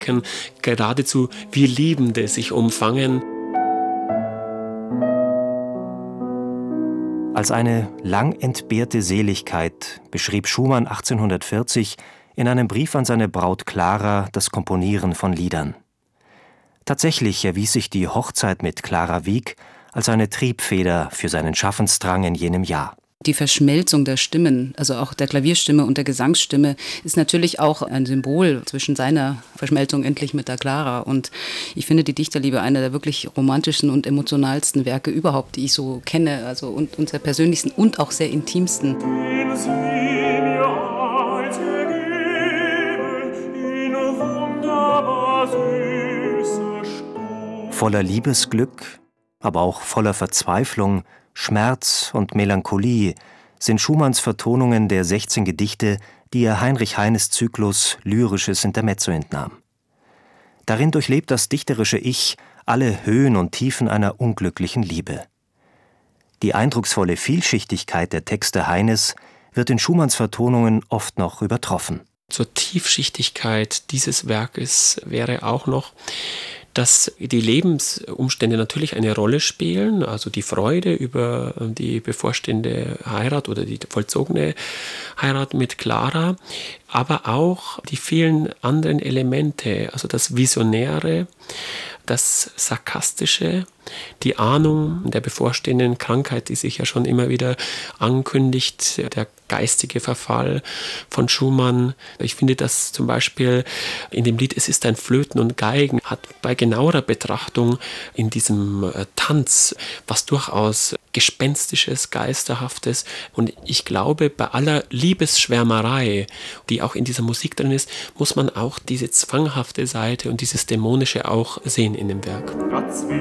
Geradezu wie Liebende sich umfangen. Als eine lang entbehrte Seligkeit beschrieb Schumann 1840 in einem Brief an seine Braut Clara das Komponieren von Liedern. Tatsächlich erwies sich die Hochzeit mit Clara Wieck als eine Triebfeder für seinen Schaffensdrang in jenem Jahr. Die Verschmelzung der Stimmen, also auch der Klavierstimme und der Gesangsstimme, ist natürlich auch ein Symbol zwischen seiner Verschmelzung endlich mit der Clara. Und ich finde die Dichterliebe einer der wirklich romantischsten und emotionalsten Werke überhaupt, die ich so kenne, also und sehr persönlichsten und auch sehr intimsten. Voller Liebesglück, aber auch voller Verzweiflung, Schmerz und Melancholie sind Schumanns Vertonungen der 16 Gedichte, die er Heinrich Heines Zyklus Lyrisches Intermezzo entnahm. Darin durchlebt das dichterische Ich alle Höhen und Tiefen einer unglücklichen Liebe. Die eindrucksvolle Vielschichtigkeit der Texte Heines wird in Schumanns Vertonungen oft noch übertroffen. Zur Tiefschichtigkeit dieses Werkes wäre auch noch, dass die Lebensumstände natürlich eine Rolle spielen, also die Freude über die bevorstehende Heirat oder die vollzogene Heirat mit Clara, aber auch die vielen anderen Elemente, also das Visionäre, das Sarkastische, die Ahnung der bevorstehenden Krankheit, die sich ja schon immer wieder ankündigt, der geistige Verfall von Schumann. Ich finde, dass zum Beispiel in dem Lied Es ist ein Flöten und Geigen hat bei genauerer Betrachtung in diesem Tanz was durchaus Gespenstisches, Geisterhaftes. Und ich glaube, bei aller Liebesschwärmerei, die auch in dieser Musik drin ist, muss man auch diese zwanghafte Seite und dieses Dämonische auch sehen in dem Werk.